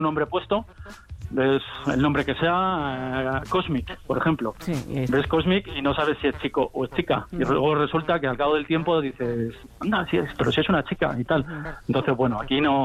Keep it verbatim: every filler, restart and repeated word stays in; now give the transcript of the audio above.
nombre puesto, ves el nombre que sea, eh, Cosmic, por ejemplo. Sí, es... Ves Cosmic y no sabes si es chico o es chica. Y luego resulta que al cabo del tiempo dices, anda, sí es, pero si es una chica y tal. Entonces, bueno, aquí no